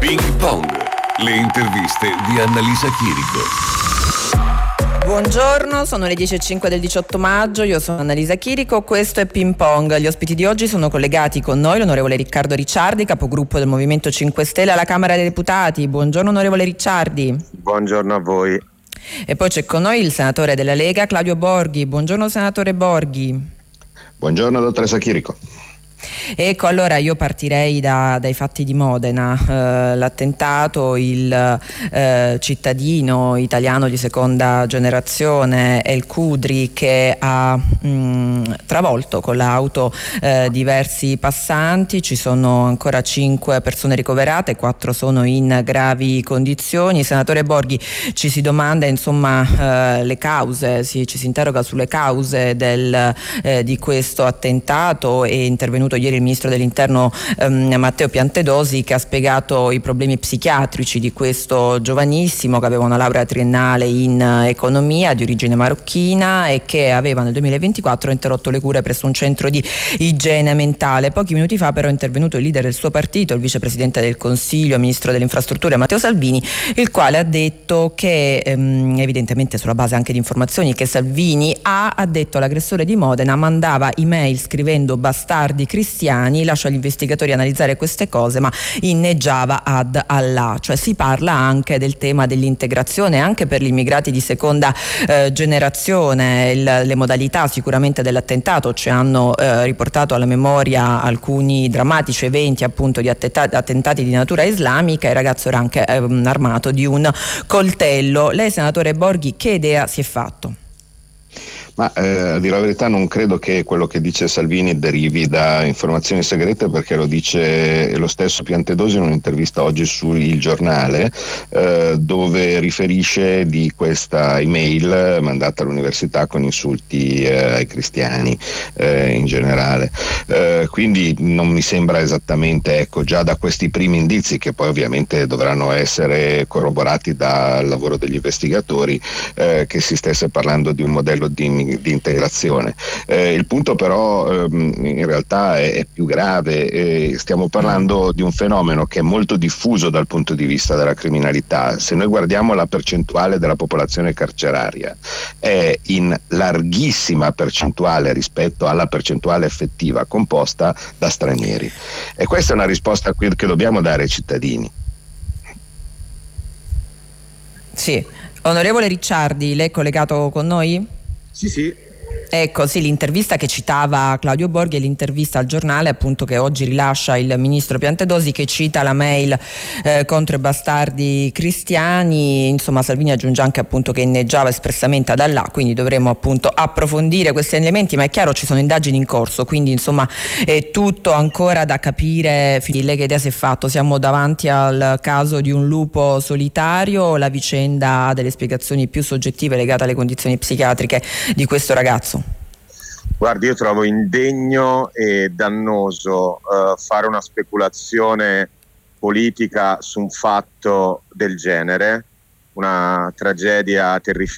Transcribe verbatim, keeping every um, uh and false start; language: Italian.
Ping Pong, le interviste di Annalisa Chirico. Buongiorno, sono le dieci e cinque del diciotto maggio, io sono Annalisa Chirico, questo è Ping Pong. Gli ospiti di oggi sono collegati con noi l'onorevole Riccardo Ricciardi, capogruppo del Movimento cinque Stelle alla Camera dei Deputati. Buongiorno onorevole Ricciardi. Buongiorno a voi. E poi c'è con noi il senatore della Lega Claudio Borghi. Buongiorno senatore Borghi. Buongiorno dottoressa Chirico. Ecco, allora io partirei da, dai fatti di Modena, eh, l'attentato, il eh, cittadino italiano di seconda generazione El Khudri che ha mh, travolto con l'auto eh, diversi passanti. Ci sono ancora cinque persone ricoverate, quattro sono in gravi condizioni. Senatore Borghi, ci si domanda insomma eh, le cause, si, ci si interroga sulle cause del, eh, di questo attentato. È intervenuto ieri il ministro dell'interno ehm, Matteo Piantedosi, che ha spiegato i problemi psichiatrici di questo giovanissimo che aveva una laurea triennale in uh, economia, di origine marocchina, e che aveva nel duemilaventiquattro interrotto le cure presso un centro di igiene mentale. Pochi minuti fa però è intervenuto il leader del suo partito, il vicepresidente del Consiglio, ministro delle infrastrutture Matteo Salvini, il quale ha detto che ehm, evidentemente sulla base anche di informazioni che Salvini ha, ha detto all'aggressore di Modena mandava email scrivendo bastardi cristiani, lascia agli investigatori analizzare queste cose, ma inneggiava ad Allah. Cioè si parla anche del tema dell'integrazione anche per gli immigrati di seconda eh, generazione. Il, le modalità sicuramente dell'attentato ci hanno eh, riportato alla memoria alcuni drammatici eventi appunto di attentati, attentati di natura islamica. Il ragazzo era anche eh, armato di un coltello. Lei, senatore Borghi, che idea si è fatto? Ma eh, a dire la verità non credo che quello che dice Salvini derivi da informazioni segrete, perché lo dice lo stesso Piantedosi in un'intervista oggi su Il Giornale, eh, dove riferisce di questa email mandata all'università con insulti eh, ai cristiani eh, in generale. Eh, quindi non mi sembra esattamente, ecco, già da questi primi indizi, che poi ovviamente dovranno essere corroborati dal lavoro degli investigatori, eh, che si stesse parlando di un modello di di integrazione. Eh, il punto però ehm, in realtà è, è più grave. Eh, stiamo parlando di un fenomeno che è molto diffuso dal punto di vista della criminalità. Se noi guardiamo la percentuale della popolazione carceraria, è in larghissima percentuale rispetto alla percentuale effettiva composta da stranieri, e questa è una risposta che dobbiamo dare ai cittadini. Sì. Onorevole Ricciardi, lei è collegato con noi? Sì, sì. Ecco, sì, l'intervista che citava Claudio Borghi è l'intervista al Giornale, appunto, che oggi rilascia il ministro Piantedosi, che cita la mail eh, contro i bastardi cristiani. Insomma, Salvini aggiunge anche appunto che inneggiava espressamente ad Allah, quindi dovremo appunto approfondire questi elementi, ma è chiaro ci sono indagini in corso, quindi insomma è tutto ancora da capire. Lei che idea si è fatto? Siamo davanti al caso di un lupo solitario o la vicenda ha delle spiegazioni più soggettive legate alle condizioni psichiatriche di questo ragazzo? Guardi, io trovo indegno e dannoso uh, fare una speculazione politica su un fatto del genere, una tragedia terrificante